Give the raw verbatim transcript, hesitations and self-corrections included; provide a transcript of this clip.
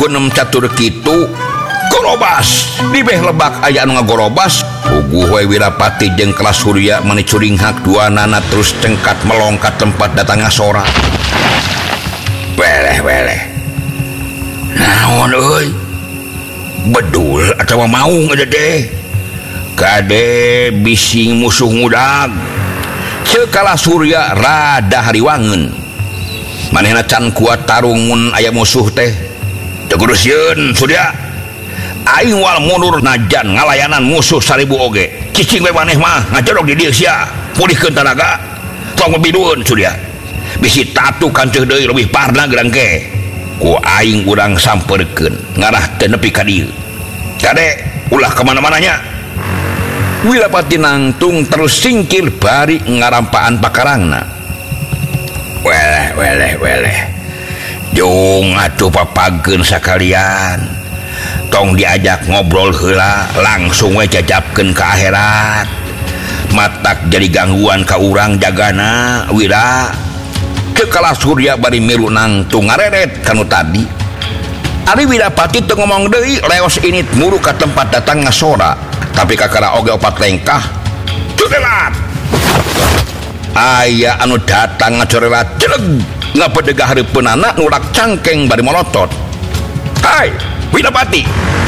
gunem catur kitu gorobas dibeh lebak aya anu ngagorobas puguh we Wirapati jeung kelas Surya mani curing hak dua nana terus cengkat melongkat tempat datang ngasora weleh weleh naon euy bedul atawa maung ada deh kade bising musuh ngudag ceuk kelas Surya rada hariwangeun manehna can kuat tarungun aya musuh teh teu kudu sieun Surya aing wal mundur najan ngalayanan musuh seribu oge cicing we maneh mah ngajerok di dieu sia pulihkeun tanaga tong bidueun Surya bisi tatu kanceuh deui leuwih parna gerangke ku aing urang sampeurkeun ngarah teu nepi ka dieu kade ulah ka mana-mananya Wirapati nangtung terus singkir bari ngarampaan pakarangna weleh weleh weleh jong atuh papageun sakalian tong diajak ngobrol heula langsung we jajabkeun ka akhirat matak jadi gangguan ka urang jagana Wira ke kelas Surya bari milu nangtung ngareret kanu tadi ari Wirapati teu ngomong deui leos init muru ka tempat datang ngasora tapi kakara oge opat lengkah curelat aya anu datang ngacorelat jeleg ngapedegah hareupeunana nurak cangkeng bari molotot hai Wirapati